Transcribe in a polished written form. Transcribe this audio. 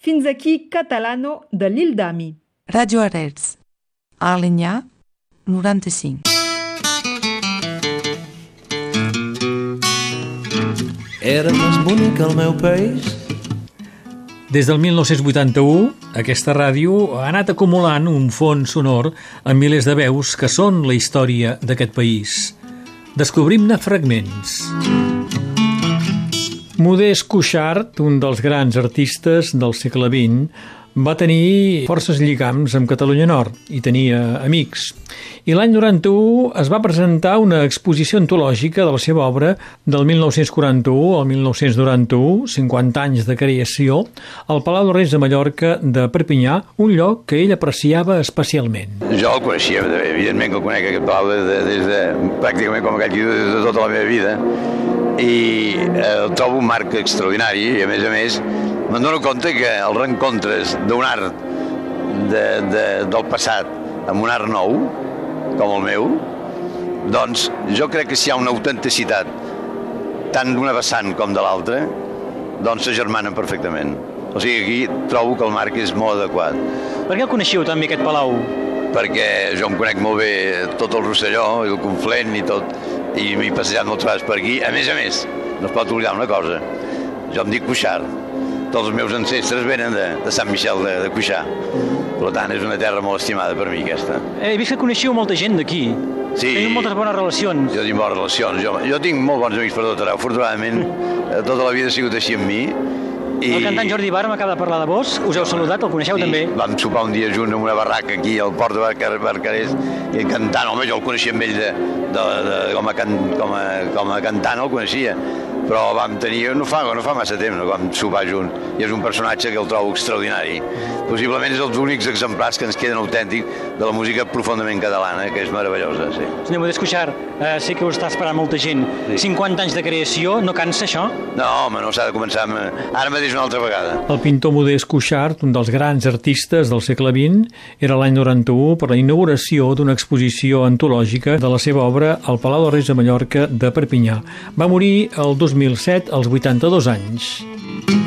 Fins aquí Catalano de l'Île d'Ami. Ràdio Arrels, a Alenyà, 95. Era més bonic el meu país. Des del 1981, aquesta ràdio ha anat acumulant un fons sonor amb milers de veus que són la història d'aquest país. Descobrim-ne fragments. Modest Cuixart, un dels grans artistes del segle XX, va tenir forces lligams amb Catalunya Nord i tenia amics. I l'any 91 es va presentar una exposició antològica de la seva obra del 1941 al 1991, 50 anys de creació, al Palau de Reis de Mallorca de Perpinyà, un lloc que ell apreciava especialment. Jo el coneixia, evidentment que el conec aquest Palau des de pràcticament com aquell que diu, des de tota la meva vida, i el trobo un marc extraordinari i a més me'n dono compte que els reencontres d'un art del passat amb un art nou, com el meu, doncs jo crec que si hi ha una autenticitat tant d'una vessant com de l'altra, doncs s'agermanen perfectament. O sigui, aquí trobo que el marc és molt adequat. Per què el coneixiu també, aquest palau? Perquè jo em conec molt bé tot el Rosselló i el Conflent i tot, i m'he passejat moltes vegades per aquí. A més, no es pot oblidar una cosa. Jo em dic Cuixart. Tots els meus ancestres venen de Sant Miquel de Cuixà. Per tant, és una terra molt estimada per mi, aquesta. He vist que coneixiu molta gent d'aquí. Sí. Teniu moltes bones relacions. Jo tinc bones relacions. Jo tinc molt bons amics per tot arreu. Afortunadament, tota la vida ha sigut així amb mi. El cantant Jordi Bar m'acaba de parlar de vos. Us heu saludat, el coneixeu també? Vam sopar un dia junts en una barraca aquí al port de Barcarès i cantant, home, jo el coneixia amb ell com a cantant, el coneixia. Però vam tenir, no fa massa temps, no vam sopar junts, i és un personatge que el trobo extraordinari. Possiblement és els únics exemplars que ens queden autèntics de la música profundament catalana, que és meravellosa, sí. Senyor Modest Cuixart, sé que us està esperant molta gent. Sí. 50 anys de creació, no cansa això? No, home, no s'ha de començar ara mateix una altra vegada. El pintor Modest Cuixart, un dels grans artistes del segle XX, era l'any 91 per la inauguració d'una exposició antològica de la seva obra al Palau de Reis de Mallorca de Perpinyà. Va morir el 2007 als 82 anys.